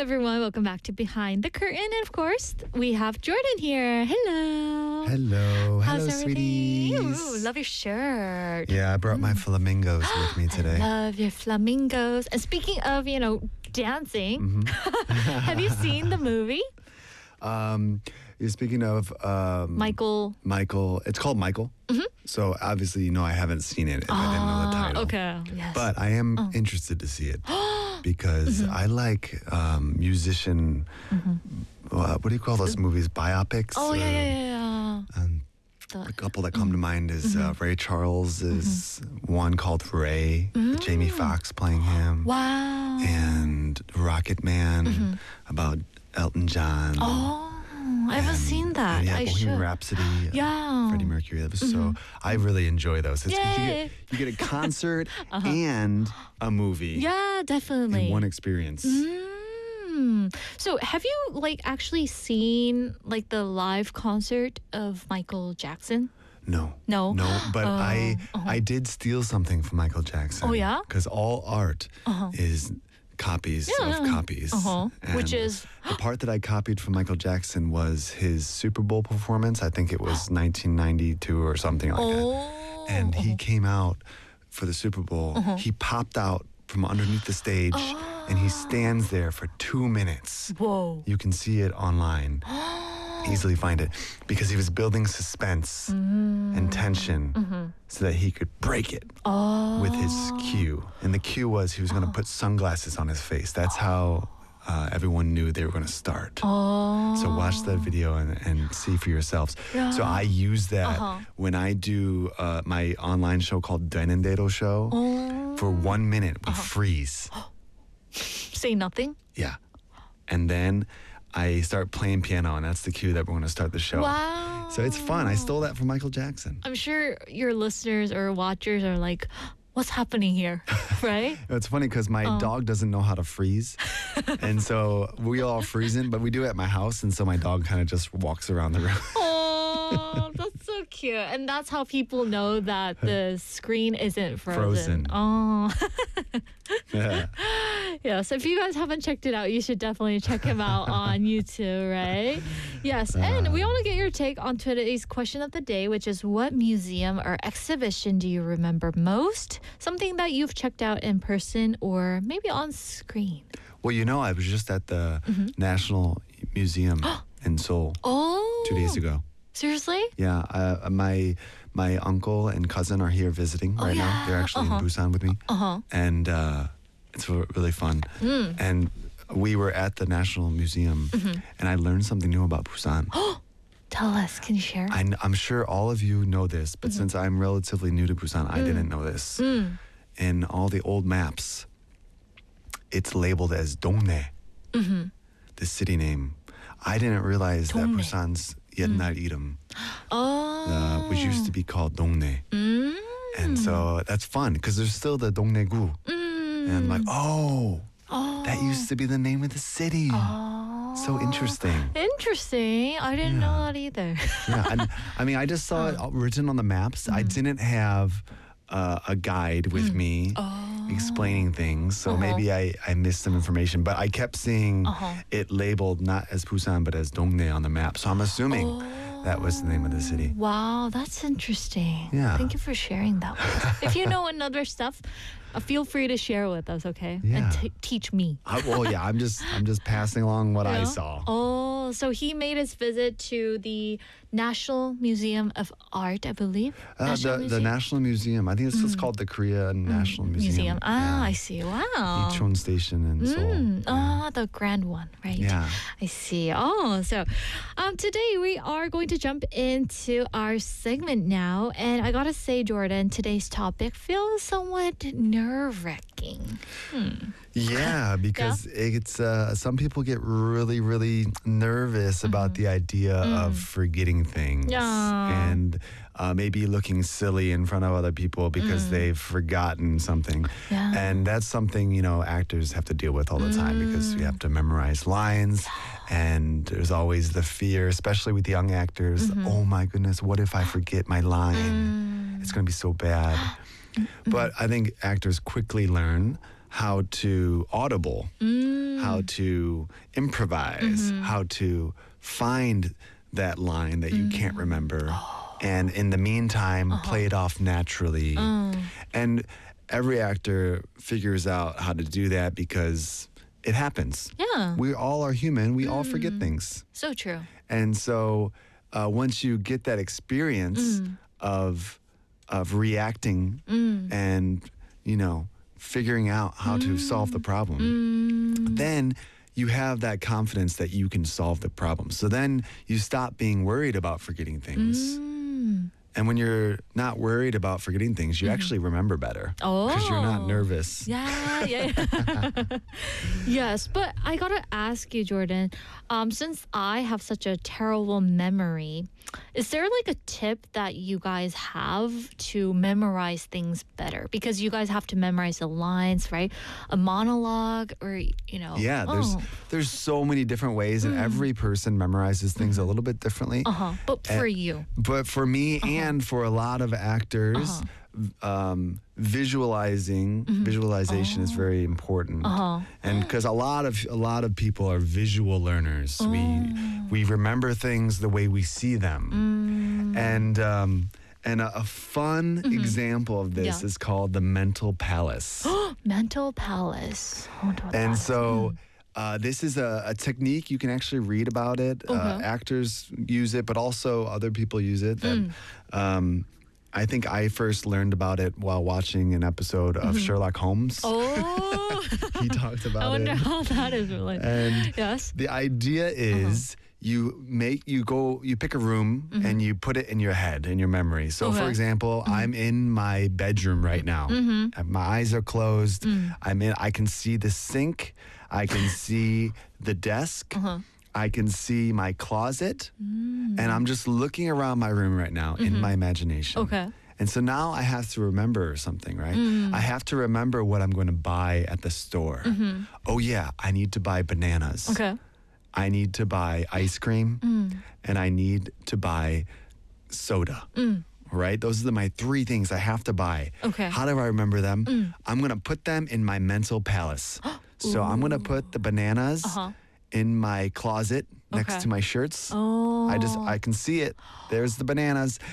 everyone. Welcome back to Behind the Curtain. And of course, we have Jordan here. Hello. Hello. How's Hello, everything? sweeties. Ooh, love your shirt. Yeah, I brought my flamingos with me today. Love your flamingos. And speaking of, dancing, have you seen the movie? You're speaking of Michael. Michael. It's called Michael. So obviously, I haven't seen it if I didn't know the title. Okay. Yes. But I am interested to see it because I like musician. What do you call those movies? Biopics? Oh, yeah. A couple that come to mind is Ray Charles is one called Ray, with Jamie Foxx playing him. Wow. And Rocket Man about Elton John. Oh, I haven't seen that. Yeah, I Bohemian should. Rhapsody. Yeah. Freddie Mercury. That was so. I really enjoy those. It's 'cause Yay. you get a concert and a movie Yeah, definitely. in one experience. So have you actually seen the live concert of Michael Jackson? No. No? But I did steal something from Michael Jackson. Oh, yeah? Because all art is copies of copies. Which And is the part that I copied from Michael Jackson was his Super Bowl performance. I think it was 1992 or something like that. And he came out for the Super Bowl. He popped out from underneath the stage and he stands there for 2 minutes. Whoa. You can see it online. Easily find it because he was building suspense and tension so that he could break it with his cue. And the cue was he was going to put sunglasses on his face. That's how everyone knew they were going to start. So watch that video and see for yourselves. So I use that when I do my online show called Doenendero Show. For 1 minute, we freeze. Say nothing? Yeah. And then I start playing piano, and that's the cue that we're going to start the show. Wow. So it's fun. I stole that from Michael Jackson. I'm sure your listeners or watchers are like, what's happening here? Right? It's funny because my dog doesn't know how to freeze. And so we all freezing, but we do it at my house. And so my dog kind of just walks around the room. Oh, that's so cute. And that's how people know that the screen isn't frozen. Oh. Yeah. Yeah, so if you guys haven't checked it out, you should definitely check him out on YouTube, right? Yes, and we want to get your take on today's question of the day, which is what museum or exhibition do you remember most? Something that you've checked out in person or maybe on screen. Well, I was just at the National Museum in Seoul 2 days ago. Seriously? Yeah, my uncle and cousin are here visiting right now. They're actually in Busan with me. And it's really fun. And we were at the National Museum, and I learned something new about Busan. Tell us, can you share? I'm sure all of you know this, but since I'm relatively new to Busan, I didn't know this. In all the old maps, it's labeled as Dongnae, the city name. I didn't realize that Busan's 옛날 이름, which used to be called Dongnae. And so that's fun because there's still the Dongnae-gu. And I'm like, that used to be the name of the city. So interesting. Interesting. I didn't know that either. Yeah, I just saw it written on the maps. I didn't have a guide with me explaining things, so maybe I missed some information. But I kept seeing it labeled not as Busan but as Dongnae on the map, so I'm assuming that was the name of the city. Wow, that's interesting. Yeah. Thank you for sharing that with us. If you know another stuff, feel free to share with us, okay? Yeah. And teach me. I'm just passing along what I saw. Oh, so he made his visit to the National Museum of Art, I believe. The National Museum. I think it's called the Korean National Museum. I see. Wow. Icheon Station in Seoul. The grand one, right? Yeah. I see. Oh, so today we are going to jump into our segment now. And I gotta say, Jordan, today's topic feels somewhat nerve-wracking. Yeah, because it's some people get really, really nervous about the idea of forgetting things and maybe looking silly in front of other people because they've forgotten something. Yeah. And that's something, actors have to deal with all the time because you have to memorize lines. And there's always the fear, especially with young actors. Oh my goodness, what if I forget my line? It's going to be so bad. But I think actors quickly learn how to audible, how to improvise, how to find that line that you can't remember. And in the meantime, play it off naturally. And every actor figures out how to do that because it happens. Yeah. We all are human. We all forget things. So true. And so once you get that experience of reacting and, you know, figuring out how to solve the problem, then you have that confidence that you can solve the problem. So then you stop being worried about forgetting things. And when you're not worried about forgetting things, you actually remember better. Because you're not nervous. Yeah. Yes, but I gotta ask you, Jordan, since I have such a terrible memory, is there like a tip that you guys have to memorize things better? Because you guys have to memorize the lines, right? A monologue or, you know. Yeah, there's so many different ways, and every person memorizes things a little bit differently. But for you. But for me and for a lot of actors, visualization is very important. And because a lot of people are visual learners. We remember things the way we see them. And a fun example of this is called the mental palace. Mental palace. And so this is a technique. You can actually read about it. Actors use it, but also other people use it. And I think I first learned about it while watching an episode of Sherlock Holmes. He talked about it. I wonder how that is related. And yes. the idea is you pick a room and you put it in your head, in your memory. So for example, I'm in my bedroom right now. My eyes are closed. I can see the sink. I can see the desk. I can see my closet. And I'm just looking around my room right now in my imagination. Okay. And so now I have to remember something, right? I have to remember what I'm going to buy at the store. Oh yeah, I need to buy bananas. Okay. I need to buy ice cream. And I need to buy soda. Right? Those are my three things I have to buy. Okay. How do I remember them? I'm going to put them in my mental palace. So I'm going to put the bananas in my closet next to my shirts. I can see it. There's the bananas.